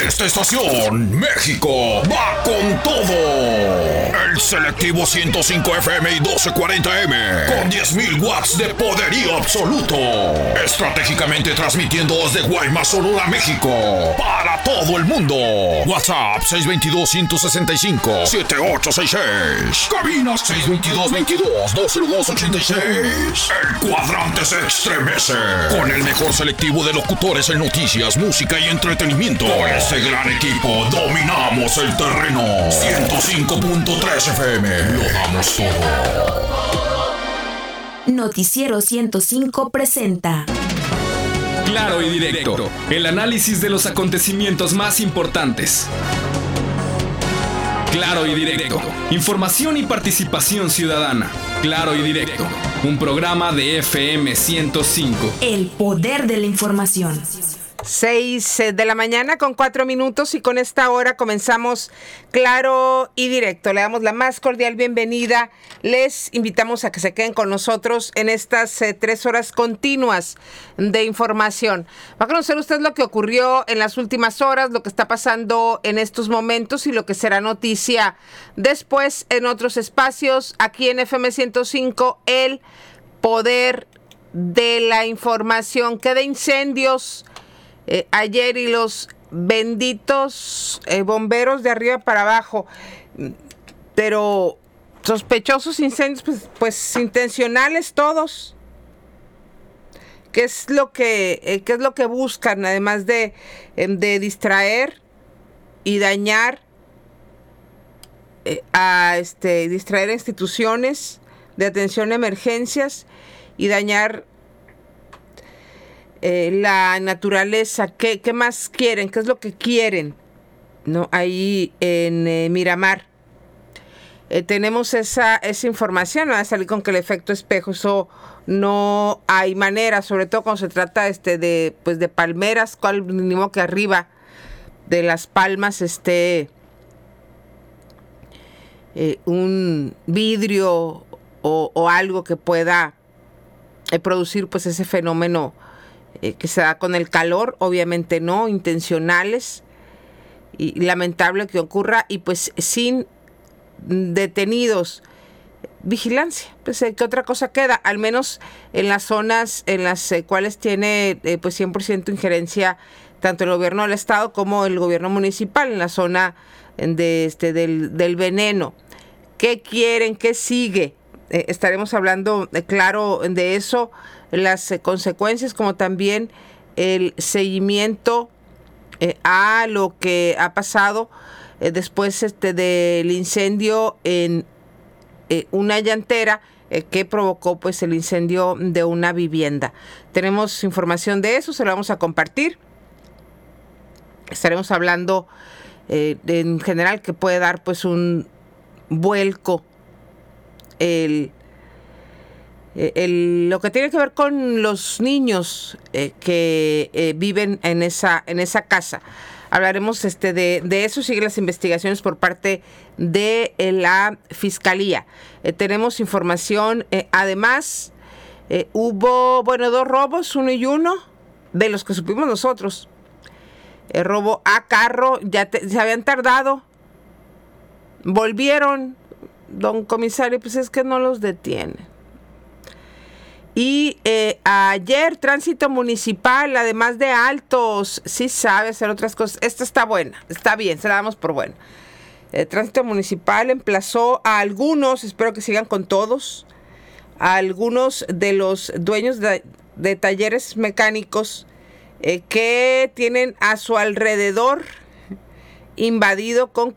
esta estación, México va con todo. El selectivo 105 FM y 1240M, con 10.000 watts de poderío absoluto. Estratégicamente transmitiendo desde Guaymas, Sonora, México, para todo el mundo. WhatsApp 622-165-7866. Cabina 622-22-20286. El cuadrante se estremece con el mejor selectivo de locutores en noticias, música y entretenimiento. Con este gran equipo dominamos el terreno. 105.3 FM, lo damos todo. Noticiero 105 presenta Claro y Directo, el análisis de los acontecimientos más importantes. Claro y Directo, información y participación ciudadana. Claro y Directo, un programa de FM 105. El poder de la información. 6 de la mañana con 4 minutos y con esta hora comenzamos Claro y Directo. Le damos la más cordial bienvenida. Les invitamos a que se queden con nosotros en estas 3 horas continuas de información. Va a conocer usted lo que ocurrió en las últimas horas, lo que está pasando en estos momentos y lo que será noticia después en otros espacios. Aquí en FM 105, el poder de la información. ¿Qué de incendios ayer y los benditos bomberos de arriba para abajo? Pero sospechosos incendios, pues intencionales todos. ¿Qué es lo que buscan, además de distraer y dañar distraer a instituciones de atención a emergencias y dañar la naturaleza? ¿Qué más quieren? ¿Qué es lo que quieren? ¿No? Ahí en Miramar. Tenemos esa información. No va a salir con que el efecto espejo, eso no hay manera, sobre todo cuando se trata de palmeras, cual mínimo que arriba de las palmas esté un vidrio o algo que pueda producir pues ese fenómeno que se da con el calor. Obviamente no, intencionales, y lamentable que ocurra, y pues sin detenidos. Vigilancia, pues ¿qué otra cosa queda? Al menos en las zonas en las cuales tiene pues 100% injerencia tanto el gobierno del estado como el gobierno municipal, en la zona del veneno. ¿Qué quieren? ¿Qué sigue? Estaremos hablando, claro, de eso, las consecuencias, como también el seguimiento a lo que ha pasado después del incendio en una llantera que provocó pues el incendio de una vivienda. Tenemos información de eso, se lo vamos a compartir. Estaremos hablando en general que puede dar pues un vuelco lo que tiene que ver con los niños que viven en esa casa. Hablaremos de eso. Siguen las investigaciones por parte de la Fiscalía. Tenemos información. Además, hubo 2 robos, 1 y 1, de los que supimos nosotros. El robo a carro, se habían tardado. Volvieron, don comisario, pues es que no los detienen. Y ayer Tránsito Municipal, además de altos, sí sabe hacer otras cosas. Esta está buena, está bien, se la damos por buena. Tránsito Municipal emplazó a algunos, espero que sigan con todos, a algunos de los dueños de talleres mecánicos que tienen a su alrededor invadido con